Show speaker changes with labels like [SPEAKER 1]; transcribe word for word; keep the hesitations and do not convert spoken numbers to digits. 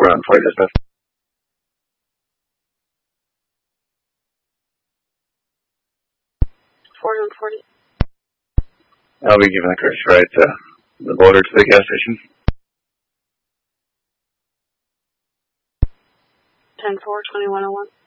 [SPEAKER 1] on for you, Smith.
[SPEAKER 2] four forty.
[SPEAKER 1] I'll be giving a courtesy ride to the border to the gas station.
[SPEAKER 2] ten four, twenty-one oh one.